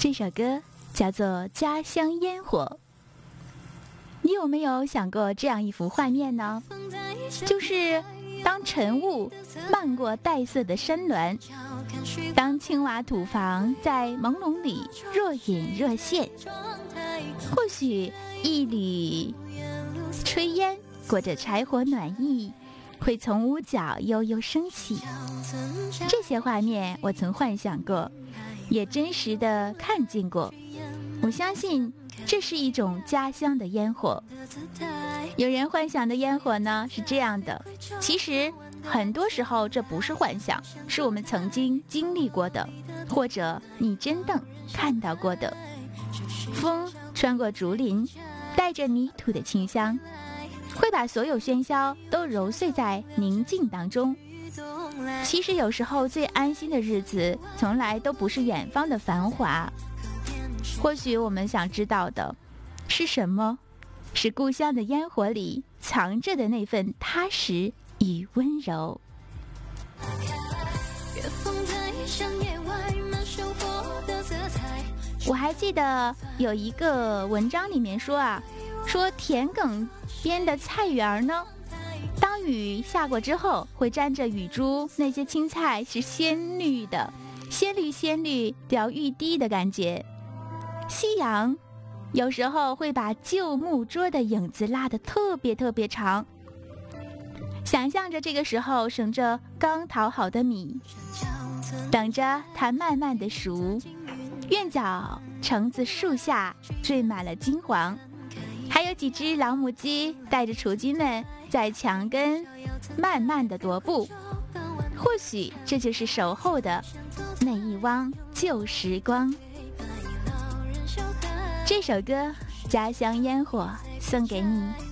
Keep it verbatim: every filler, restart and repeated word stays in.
这首歌叫做《家乡烟火》。你有没有想过这样一幅画面呢？就是当晨雾漫过黛色的山峦，当青瓦土房在朦胧里若隐若现，或许一缕炊烟裹着柴火暖意会从屋角悠悠升起。这些画面我曾幻想过，也真实的看见过。我相信这是一种家乡的烟火。有人幻想的烟火呢是这样的，其实很多时候这不是幻想，是我们曾经经历过的，或者你真正看到过的。风穿过竹林，带着泥土的清香，会把所有喧嚣都揉碎在宁静当中。其实有时候最安心的日子从来都不是远方的繁华，或许我们想知道的是什么？是故乡的烟火里藏着的那份踏实与温柔。我还记得有一个文章里面说啊，说田埂边的菜园呢，当雨下过之后会沾着雨珠，那些青菜是鲜绿的，鲜绿鲜绿都要欲滴的感觉。夕阳有时候会把旧木桌的影子拉得特别特别长，想象着这个时候省着刚淘好的米，等着它慢慢的熟，院角橙子树下缀满了金黄，还有几只老母鸡带着雏鸡们在墙根慢慢的踱步。或许这就是守候的那一汪旧时光。这首歌《家乡烟火》送给你。